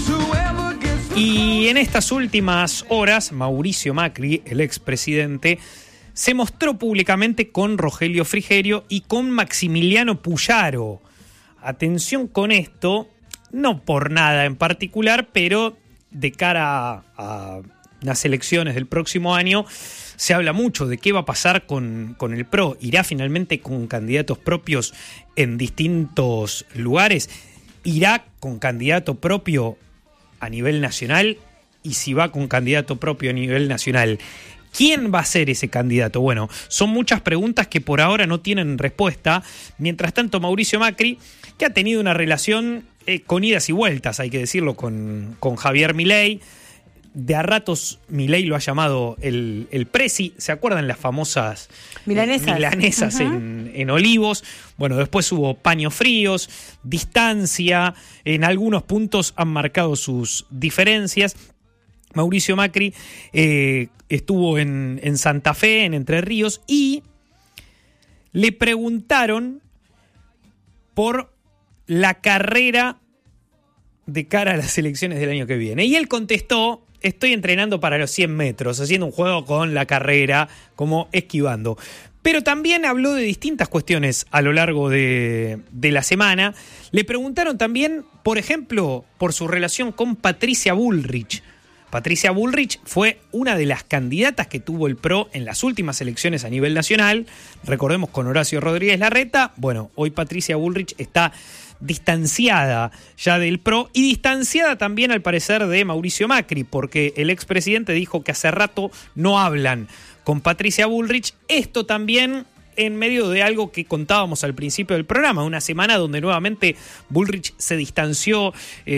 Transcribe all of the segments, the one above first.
Y en estas últimas horas, Mauricio Macri, el expresidente, se mostró públicamente con Rogelio Frigerio y con Maximiliano Puyaro. Atención con esto, no por nada en particular, pero de cara a las elecciones del próximo año, se habla mucho de qué va a pasar con el PRO. ¿Irá finalmente con candidatos propios en distintos lugares? ¿Irá con candidato propio a nivel nacional? Y si va con candidato propio a nivel nacional, ¿quién va a ser ese candidato? Bueno, son muchas preguntas que por ahora no tienen respuesta. Mientras tanto, Mauricio Macri, que ha tenido una relación con idas y vueltas, hay que decirlo, con Javier Milei. De a ratos Milei lo ha llamado el presi. ¿Se acuerdan las famosas milanesas en Olivos? Bueno, después hubo paños fríos, distancia. En algunos puntos han marcado sus diferencias. Mauricio Macri estuvo en Santa Fe, en Entre Ríos, y le preguntaron por la carrera de cara a las elecciones del año que viene. Y él contestó: estoy entrenando para los 100 metros, haciendo un juego con la carrera, como esquivando. Pero también habló de distintas cuestiones a lo largo de la semana. Le preguntaron también, por ejemplo, por su relación con Patricia Bullrich. Patricia Bullrich fue una de las candidatas que tuvo el PRO en las últimas elecciones a nivel nacional. Recordemos, con Horacio Rodríguez Larreta. Bueno, hoy Patricia Bullrich está distanciada ya del PRO y distanciada también, al parecer, de Mauricio Macri, porque el expresidente dijo que hace rato no hablan con Patricia Bullrich. Esto también en medio de algo que contábamos al principio del programa, una semana donde nuevamente Bullrich se distanció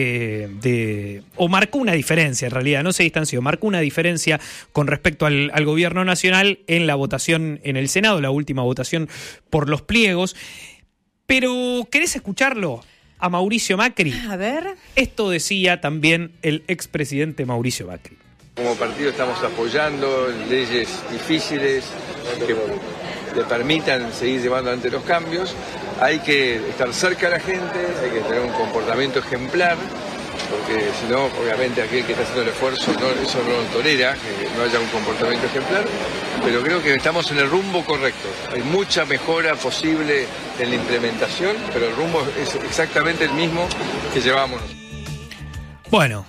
o marcó una diferencia, en realidad no se distanció, marcó una diferencia con respecto al gobierno nacional en la votación en el Senado, la última votación por los pliegos. Pero, ¿querés escucharlo a Mauricio Macri? A ver. Esto decía también el expresidente Mauricio Macri. Como partido estamos apoyando leyes difíciles que le permitan seguir llevando adelante los cambios. Hay que estar cerca de la gente, hay que tener un comportamiento ejemplar, porque si no, obviamente aquel que está haciendo el esfuerzo, eso no lo tolera, que no haya un comportamiento ejemplar, pero creo que estamos en el rumbo correcto. Hay mucha mejora posible en la implementación, pero el rumbo es exactamente el mismo que llevamos. Bueno,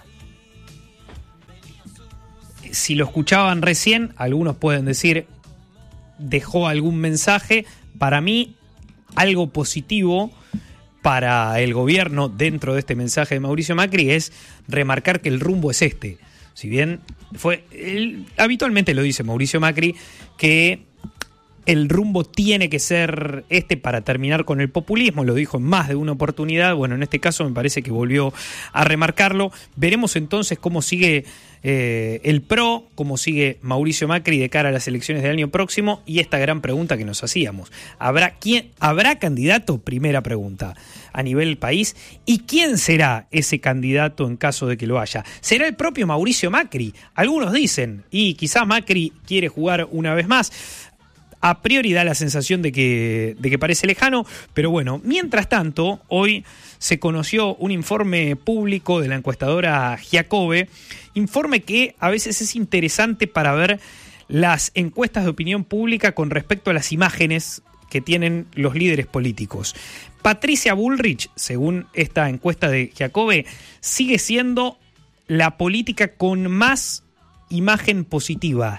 si lo escuchaban recién, algunos pueden decir, dejó algún mensaje. Para mí, algo positivo para el gobierno dentro de este mensaje de Mauricio Macri es remarcar que el rumbo es este. Si bien habitualmente lo dice Mauricio Macri, que el rumbo tiene que ser este para terminar con el populismo, lo dijo en más de una oportunidad. Bueno, en este caso me parece que volvió a remarcarlo. Veremos entonces cómo sigue el PRO, cómo sigue Mauricio Macri de cara a las elecciones del año próximo, y esta gran pregunta que nos hacíamos. ¿Habrá candidato? Primera pregunta, a nivel país. ¿Y quién será ese candidato en caso de que lo haya? ¿Será el propio Mauricio Macri? Algunos dicen, y quizás Macri quiere jugar una vez más. A priori da la sensación de que parece lejano, pero bueno, mientras tanto, hoy se conoció un informe público de la encuestadora Giacobbe, informe que a veces es interesante para ver las encuestas de opinión pública con respecto a las imágenes que tienen los líderes políticos. Patricia Bullrich, según esta encuesta de Giacobbe, sigue siendo la política con más imagen positiva,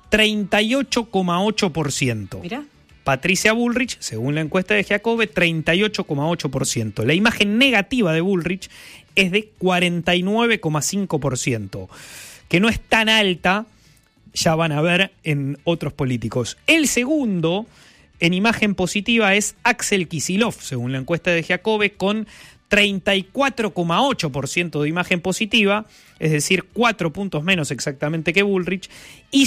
38,8%. Mirá. Patricia Bullrich, según la encuesta de Giacobbe, 38,8%. La imagen negativa de Bullrich es de 49,5%, que no es tan alta, ya van a ver en otros políticos. El segundo en imagen positiva es Axel Kicillof, según la encuesta de Giacobbe, con 34,8% de imagen positiva, es decir, 4 puntos menos exactamente que Bullrich, y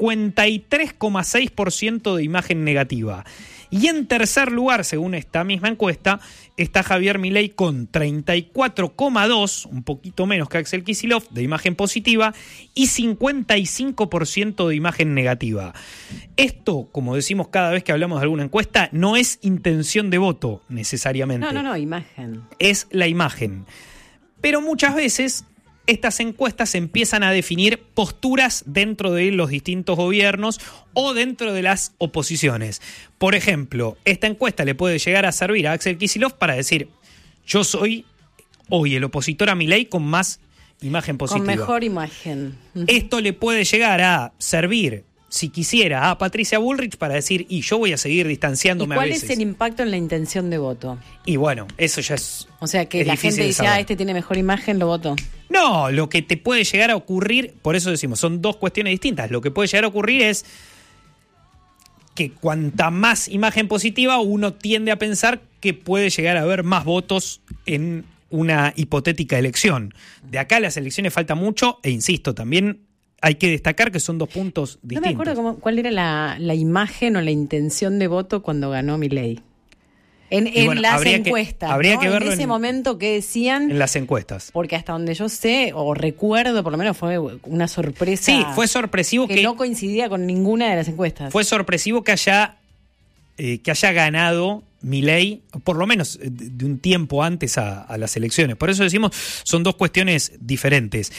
53,6% de imagen negativa. Y en tercer lugar, según esta misma encuesta, está Javier Milei con 34,2%, un poquito menos que Axel Kicillof, de imagen positiva, y 55% de imagen negativa. Esto, como decimos cada vez que hablamos de alguna encuesta, no es intención de voto necesariamente. No, imagen. Es la imagen. Pero muchas veces estas encuestas empiezan a definir posturas dentro de los distintos gobiernos o dentro de las oposiciones. Por ejemplo, esta encuesta le puede llegar a servir a Axel Kicillof para decir: yo soy hoy el opositor a Milei con más imagen positiva. Con mejor imagen. Esto le puede llegar a servir, si quisiera, a Patricia Bullrich para decir: y yo voy a seguir distanciándome a veces. ¿Y cuál es el impacto en la intención de voto? Y bueno, eso ya es... O sea, que la gente dice: este tiene mejor imagen, lo voto. No, lo que te puede llegar a ocurrir, por eso decimos, son dos cuestiones distintas. Lo que puede llegar a ocurrir es que cuanta más imagen positiva, uno tiende a pensar que puede llegar a haber más votos en una hipotética elección. De acá a las elecciones falta mucho, e insisto, también hay que destacar que son dos puntos distintos. No me acuerdo cuál era la imagen o la intención de voto cuando ganó Milei. En las encuestas, habría ¿no? que verlo en ese momento que decían. En las encuestas. Porque hasta donde yo sé, o recuerdo, por lo menos fue una sorpresa. Sí, fue sorpresivo que no coincidía con ninguna de las encuestas. Fue sorpresivo que haya ganado Milei, por lo menos de un tiempo antes a las elecciones. Por eso decimos, son dos cuestiones diferentes.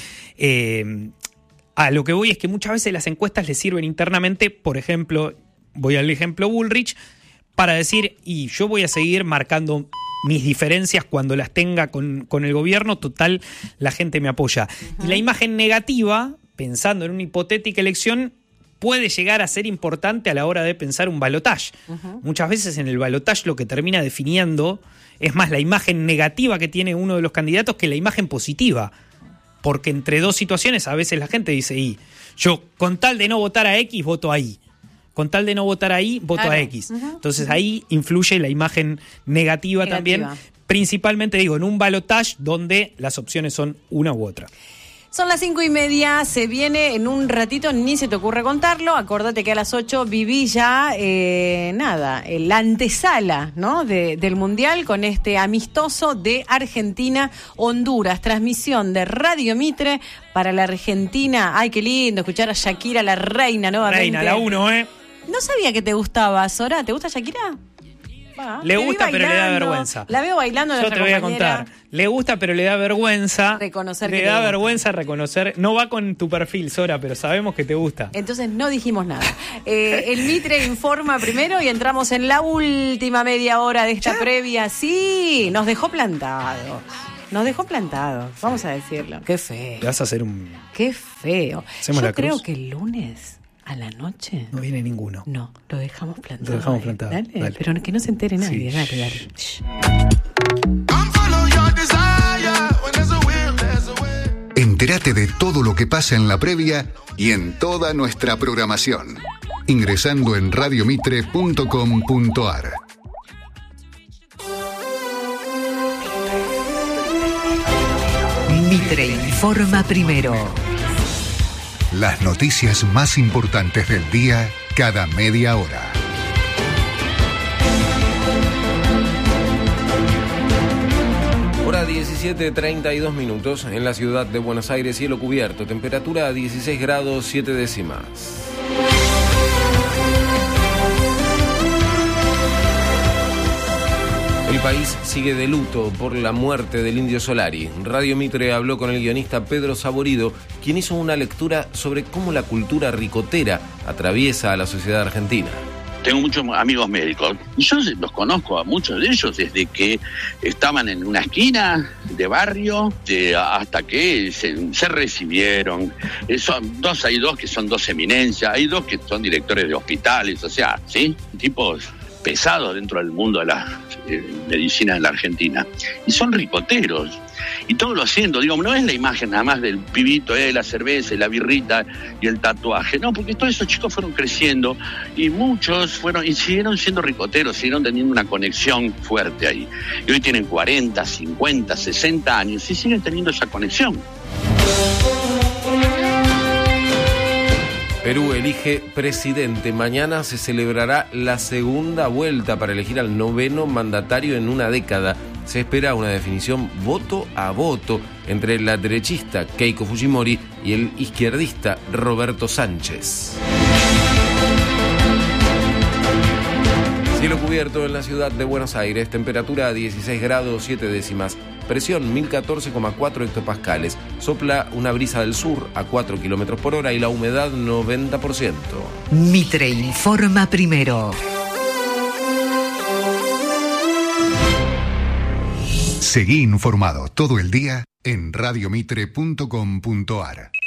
A lo que voy es que muchas veces las encuestas le sirven internamente, por ejemplo, voy al ejemplo Bullrich, para decir: y yo voy a seguir marcando mis diferencias cuando las tenga con el gobierno, total, la gente me apoya. Uh-huh. Y la imagen negativa, pensando en una hipotética elección, puede llegar a ser importante a la hora de pensar un balotaje. Uh-huh. Muchas veces en el balotaje lo que termina definiendo es más la imagen negativa que tiene uno de los candidatos que la imagen positiva. Porque entre dos situaciones a veces la gente dice: y yo con tal de no votar a X, voto ahí. Con tal de no votar ahí, voto a X. Uh-huh. Entonces ahí influye la imagen negativa también. Principalmente, digo, en un balotaje donde las opciones son una u otra. Son las 5:30, se viene en un ratito, ni se te ocurre contarlo. Acordate que a las 8 viví ya, la antesala, ¿no? del Mundial con este amistoso de Argentina-Honduras. Transmisión de Radio Mitre para la Argentina. Ay, qué lindo escuchar a Shakira, la reina, nuevamente. Reina, la 1, ¿eh? No sabía que te gustaba, Sora. ¿Te gusta Shakira? Le gusta, pero le da vergüenza. La veo bailando. Yo te voy a contar. Le gusta, pero le da vergüenza. Le da vergüenza reconocer. No va con tu perfil, Sora, pero sabemos que te gusta. Entonces no dijimos nada. El Mitre informa primero y entramos en la última media hora de esta previa. Sí, nos dejó plantados. Vamos a decirlo. Qué feo. Le vas a hacer un... Qué feo. Hacemos Yo creo que el lunes... ¿A la noche? No viene ninguno. No, lo dejamos plantado. Dale. Pero que no se entere nadie. Sí. Dale. Entérate de todo lo que pasa en la previa y en toda nuestra programación, ingresando en radiomitre.com.ar. Mitre informa primero. Las noticias más importantes del día cada media hora. Hora 17:32 minutos en la ciudad de Buenos Aires, cielo cubierto, temperatura a 16 grados 7 décimas. El país sigue de luto por la muerte del Indio Solari. Radio Mitre habló con el guionista Pedro Saborido, quien hizo una lectura sobre cómo la cultura ricotera atraviesa a la sociedad argentina. Tengo muchos amigos médicos y yo los conozco a muchos de ellos desde que estaban en una esquina de barrio hasta que se recibieron. Hay dos que son dos eminencias, hay dos que son directores de hospitales, o sea, ¿sí? Tipos pesados dentro del mundo de la medicina en la Argentina. Y son ricoteros. Y todo lo haciendo, digo, no es la imagen nada más del pibito, la cerveza, la birrita y el tatuaje, no, porque todos esos chicos fueron creciendo y muchos fueron y siguieron siendo ricoteros, siguieron teniendo una conexión fuerte ahí. Y hoy tienen 40, 50, 60 años y siguen teniendo esa conexión. Perú elige presidente. Mañana se celebrará la segunda vuelta para elegir al noveno mandatario en una década. Se espera una definición voto a voto entre la derechista Keiko Fujimori y el izquierdista Roberto Sánchez. Cielo cubierto en la ciudad de Buenos Aires, temperatura 16 grados 7 décimas, presión 1014,4 hectopascales, sopla una brisa del sur a 4 kilómetros por hora y la humedad 90%. Mitre informa primero. Seguí informado todo el día en radiomitre.com.ar.